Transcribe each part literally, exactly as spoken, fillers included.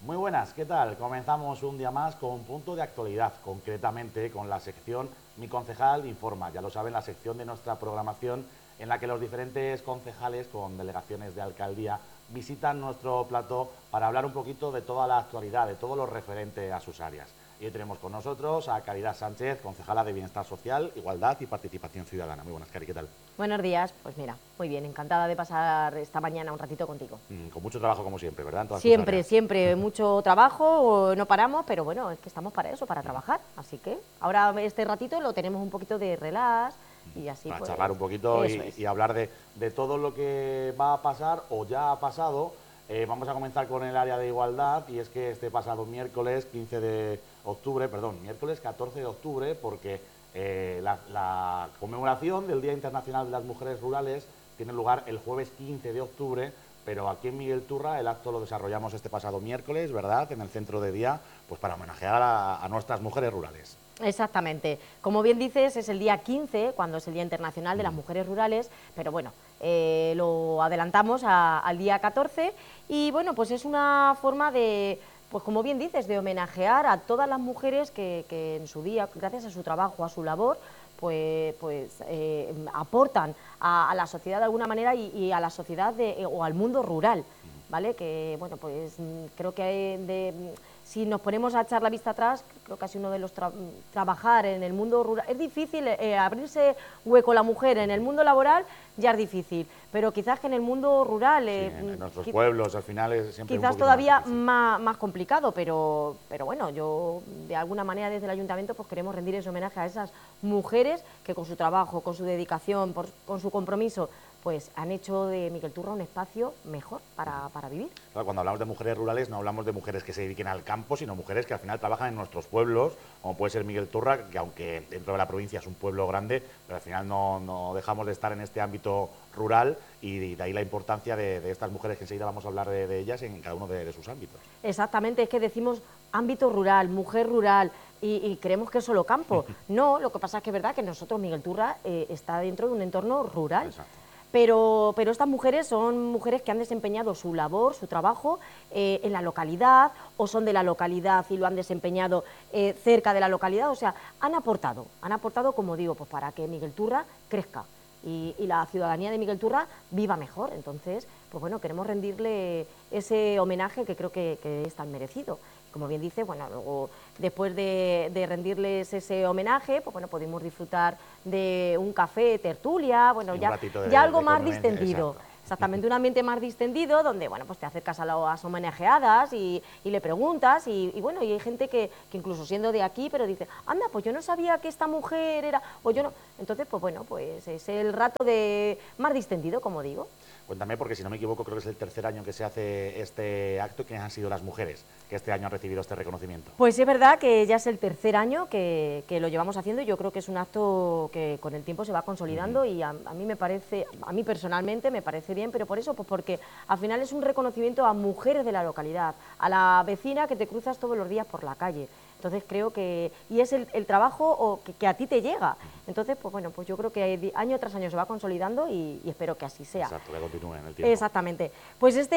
Muy buenas, ¿qué tal? Comenzamos un día más con un punto de actualidad, concretamente con la sección Mi Concejal Informa. Ya lo saben, la sección de nuestra programación en la que los diferentes concejales con delegaciones de alcaldía visitan nuestro plató para hablar un poquito de toda la actualidad, de todo lo referente a sus áreas. Y hoy tenemos con nosotros a Caridad Sánchez, concejala de Bienestar Social, Igualdad y Participación Ciudadana. Muy buenas, Cari, ¿qué tal? Buenos días, pues mira, muy bien, encantada de pasar esta mañana un ratito contigo. Mm, con mucho trabajo como siempre, ¿verdad? En todas tus Siempre, áreas. siempre, mucho trabajo, no paramos, pero bueno, es que estamos para eso, para trabajar, así que ahora este ratito lo tenemos un poquito de relax y así Para pues, charlar un poquito eso y, es. y hablar de, de todo lo que va a pasar o ya ha pasado. Eh, vamos a comenzar con el área de igualdad y es que este pasado miércoles quince de octubre, perdón, miércoles catorce de octubre, porque eh, la, la conmemoración del Día Internacional de las Mujeres Rurales tiene lugar el jueves quince de octubre, pero aquí en Miguel Turra el acto lo desarrollamos este pasado miércoles, ¿verdad?, en el centro de día, pues para homenajear a, a nuestras mujeres rurales. Exactamente. Como bien dices, es el día quince, cuando es el Día Internacional de las Mm. Mujeres Rurales, pero bueno, eh, lo adelantamos a- al día catorce y bueno, pues es una forma de, pues como bien dices, de homenajear a todas las mujeres que, que en su día, gracias a su trabajo, a su labor, pues, pues eh, aportan a, a la sociedad de alguna manera y, y a la sociedad de, o al mundo rural, ¿vale? Que bueno, pues mm, creo que hay de, si nos ponemos a echar la vista atrás, creo que ha sido uno de los tra trabajar en el mundo rural. Es difícil eh, abrirse hueco la mujer en el mundo laboral, ya es difícil, pero quizás que en el mundo rural, Sí, eh, en, en nuestros qui pueblos al final es siempre un quizás poquito más todavía difícil. más, más complicado, pero, pero bueno, yo de alguna manera desde el ayuntamiento pues queremos rendir ese homenaje a esas mujeres que con su trabajo, con su dedicación, por, con su compromiso, pues han hecho de Miguel Turra un espacio mejor para, para vivir. Claro, cuando hablamos de mujeres rurales no hablamos de mujeres que se dediquen al campo, sino mujeres que al final trabajan en nuestros pueblos, como puede ser Miguel Turra, que aunque dentro de la provincia es un pueblo grande, pero al final no, no dejamos de estar en este ámbito rural y de ahí la importancia de, de estas mujeres, que enseguida vamos a hablar de, de ellas en cada uno de, de sus ámbitos. Exactamente, es que decimos ámbito rural, mujer rural, y, y creemos que es solo campo. No, lo que pasa es que es verdad que nosotros, Miguel Turra, eh, está dentro de un entorno rural. Exacto. Pero, pero estas mujeres son mujeres que han desempeñado su labor, su trabajo eh, en la localidad, o son de la localidad y lo han desempeñado eh, cerca de la localidad, o sea, han aportado, han aportado, como digo, pues para que Miguel Turra crezca y, y la ciudadanía de Miguel Turra viva mejor. Entonces, pues bueno, queremos rendirle ese homenaje que creo que, que es tan merecido. Como bien dice, bueno, luego después de, de rendirles ese homenaje, pues bueno, podemos disfrutar de un café, tertulia, bueno, Sí, un ya, ratito de, ya algo de más convivencia, distendido. exacto. Exactamente, un ambiente más distendido donde, bueno, pues te acercas a las homenajeadas y, y le preguntas y, y bueno, y hay gente que, que incluso siendo de aquí, pero dice, anda, pues yo no sabía que esta mujer era, o yo no, entonces, pues bueno, pues es el rato de más distendido, como digo. Cuéntame, porque si no me equivoco, creo que es el tercer año que se hace este acto. ¿Quiénes han sido las mujeres que este año han recibido este reconocimiento? Pues es verdad que ya es el tercer año que, que lo llevamos haciendo y yo creo que es un acto que con el tiempo se va consolidando. Uh-huh. Y a, a mí me parece, a mí personalmente me parece bien, pero por eso, pues porque al final es un reconocimiento a mujeres de la localidad, a la vecina que te cruzas todos los días por la calle. Entonces creo que, y es el, el trabajo o que, que a ti te llega. Entonces, pues bueno, pues yo creo que año tras año se va consolidando y, y espero que así sea. Exacto, que continúe en el tiempo. Exactamente. Pues este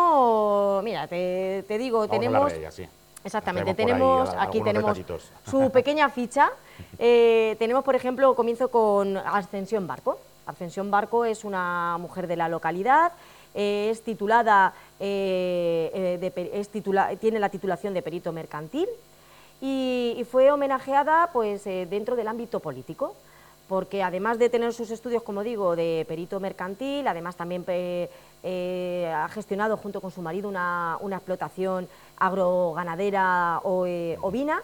año, mira, te, te digo, Vamos tenemos... a hablar de ella, sí. Exactamente, tenemos, tenemos aquí tenemos detallitos. su pequeña ficha. Eh, tenemos, por ejemplo, comienzo con Ascensión Barco. Ascensión Barco es una mujer de la localidad, eh, es titulada, eh, de, es titula, tiene la titulación de perito mercantil y, y fue homenajeada pues, eh, dentro del ámbito político, porque además de tener sus estudios, como digo, de perito mercantil, además también eh, eh, ha gestionado junto con su marido una, una explotación agroganadera o, eh, ovina,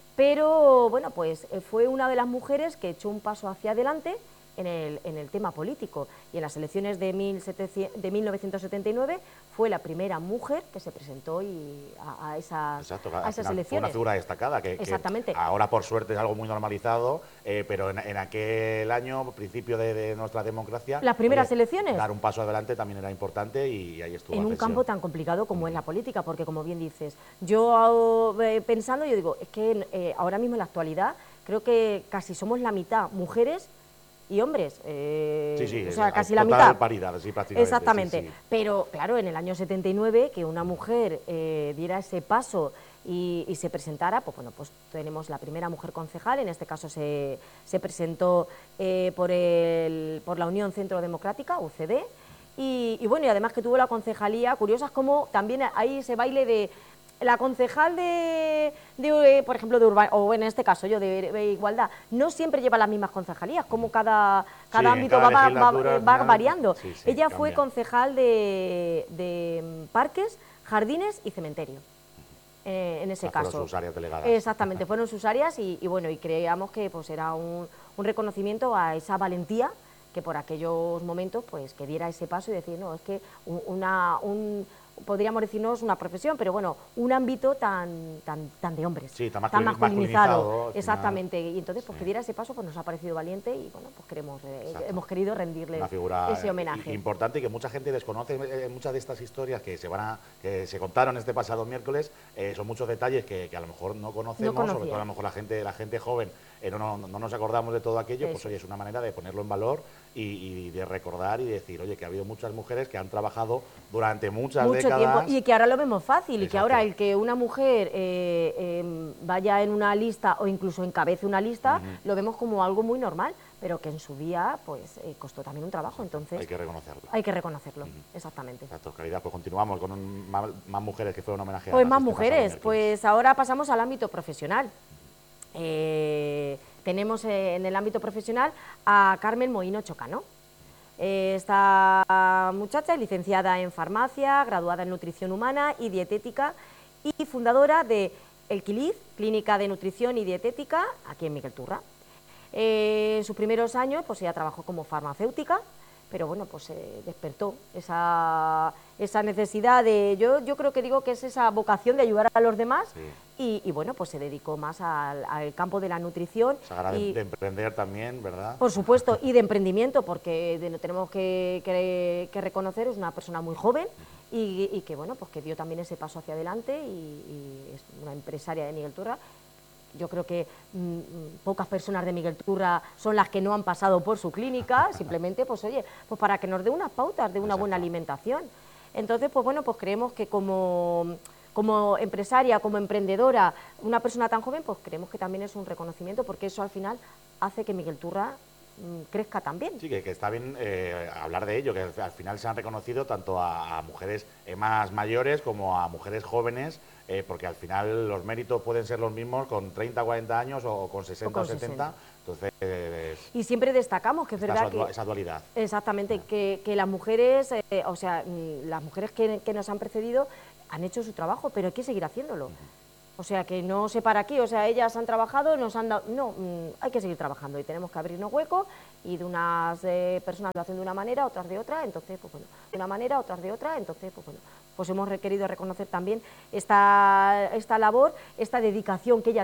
pero bueno, pues fue una de las mujeres que echó un paso hacia adelante en el, en el tema político, y en las elecciones de, mil novecientos setenta y nueve fue la primera mujer que se presentó y a, a esas, Exacto, a esas elecciones. Fue una figura destacada, que, Exactamente. que ahora por suerte es algo muy normalizado, eh, pero en, en aquel año, principio de, de nuestra democracia, las primeras oye, elecciones, dar un paso adelante también era importante y ahí estuvo. En un Ascensión. campo tan complicado como mm. es la política, porque como bien dices, yo eh, pensando, yo digo, es que eh, ahora mismo en la actualidad creo que casi somos la mitad mujeres y hombres, eh, sí, sí, o sea, casi la total mitad. paridad, sí, prácticamente. Exactamente, Sí, sí. pero claro, en el año setenta y nueve que una mujer eh, diera ese paso y, y se presentara, pues bueno, pues tenemos la primera mujer concejal, en este caso se, se presentó eh, por, el, por la Unión Centro Democrática, U C D, y, y bueno, y además que tuvo la concejalía, curiosas como también hay ese baile de la concejal de, de, por ejemplo, de urban, o en este caso yo, de, de igualdad, no siempre lleva las mismas concejalías, como cada, cada Sí, ámbito cada va, va, legislatura, al va final, variando. sí, sí, Ella cambia. fue concejal de, de parques, jardines y cementerio. Eh, en ese o sea, caso. Fueron sus áreas delegadas. Exactamente, fueron sus áreas y, y bueno, y creíamos que pues era un, un reconocimiento a esa valentía que por aquellos momentos pues que diera ese paso y decir, no, es que una, un, podríamos decir, no es una profesión, pero bueno, un ámbito tan, tan, tan de hombres, sí, tan, tan masculinizado, masculinizado exactamente, y entonces pues sí. que diera ese paso pues nos ha parecido valiente y bueno, pues queremos, eh, hemos querido rendirle una figura ese homenaje. Importante y que mucha gente desconoce. Eh, muchas de estas historias que se van a, que se contaron este pasado miércoles eh, son muchos detalles que, que a lo mejor no conocemos, no sobre todo a lo mejor la gente, la gente joven eh, no, no, no nos acordamos de todo aquello, Eso. Pues oye, es una manera de ponerlo en valor y, y de recordar y decir, oye, que ha habido muchas mujeres que han trabajado durante muchas Mucho décadas. tiempo y que ahora lo vemos fácil. Exacto. Y que ahora el que una mujer eh, eh, vaya en una lista o incluso encabece una lista, uh-huh. lo vemos como algo muy normal, pero que en su día pues eh, costó también un trabajo, entonces hay que reconocerlo. Hay que reconocerlo, uh-huh. exactamente. Exacto, Caridad, pues continuamos con un, más, más mujeres que fueron homenajeadas. Pues más este mujeres, pues ahora pasamos al ámbito profesional. Eh, tenemos eh, en el ámbito profesional a Carmen Mohino Chocano. Eh, esta muchacha es licenciada en farmacia, graduada en nutrición humana y dietética y fundadora de El Quiliz, Clínica de Nutrición y Dietética, aquí en Miguel Turra. Eh, en sus primeros años pues ella trabajó como farmacéutica, pero bueno, pues se eh, despertó esa, esa necesidad de, yo, yo creo que digo que es esa vocación de ayudar a los demás, sí. y, y bueno, pues se dedicó más al, al campo de la nutrición. O sea, y, de emprender también, ¿verdad? Por supuesto, y de emprendimiento, porque de, tenemos que, que, que reconocer, es una persona muy joven y, y que bueno, pues que dio también ese paso hacia adelante y, y es una empresaria de Miguel Turra. Yo creo que mmm, pocas personas de Miguel Turra son las que no han pasado por su clínica, simplemente, pues oye, pues para que nos dé unas pautas de una Exacto. buena alimentación. Entonces, pues bueno, pues creemos que como, como empresaria, como emprendedora, una persona tan joven, pues creemos que también es un reconocimiento, porque eso al final hace que Miguel Turra mmm, crezca también. Sí, que, que está bien eh, hablar de ello, que al final se han reconocido tanto a, a mujeres eh, más mayores como a mujeres jóvenes, Eh, porque al final los méritos pueden ser los mismos con treinta, cuarenta años o con sesenta o, con o setenta. Entonces, eh, y siempre destacamos que es verdad esa, que esa dualidad. Exactamente, que, que las mujeres, eh, o sea, las mujeres que, que nos han precedido han hecho su trabajo, pero hay que seguir haciéndolo. O sea, que no se para aquí, o sea, ellas han trabajado, nos han dado... No, mmm, hay que seguir trabajando y tenemos que abrirnos huecos y de unas eh, personas lo hacen de una manera, otras de otra, entonces, pues bueno, de una manera, otras de otra, entonces, pues bueno, pues hemos querido reconocer también esta, esta labor, esta dedicación que ella